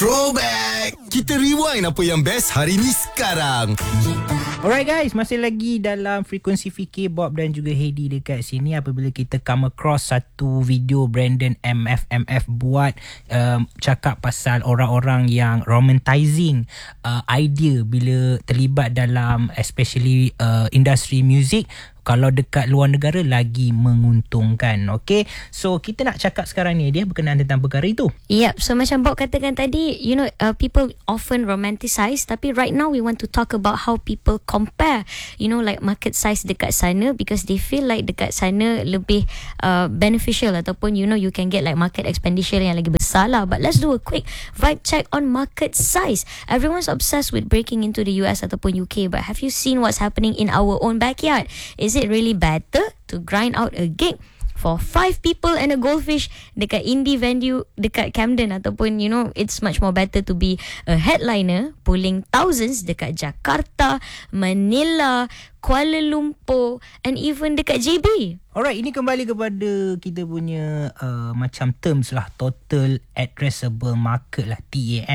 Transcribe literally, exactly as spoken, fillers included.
Throwback. Kita rewind apa yang best hari ni sekarang. Alright guys, masih lagi dalam frekuensi fikir Bob dan juga Heidi dekat sini apabila kita come across satu video Brandon M F M F buat um, cakap pasal orang-orang yang romanticizing uh, idea bila terlibat dalam especially uh, industri music. Kalau dekat luar negara lagi menguntungkan. Okay, so kita nak cakap sekarang ni dia berkenaan tentang perkara itu. Yep, so macam Bob katakan tadi, you know, uh, people often romanticize, tapi right now we want to talk about how people compare, you know, like market size dekat sana, because they feel like dekat sana lebih uh, beneficial, ataupun you know, you can get like market expenditure yang lagi besar lah. But let's do a quick vibe check on market size. Everyone's obsessed with breaking into the U S ataupun U K, but have you seen what's happening in our own backyard? Is it really better to grind out a gig for five people and a goldfish dekat indie venue dekat Camden, ataupun you know, it's much more better to be a headliner pulling thousands dekat Jakarta, Manila, Kuala Lumpur and even dekat J B? Alright, ini kembali kepada kita punya uh, macam terms lah, total addressable market lah, T A M.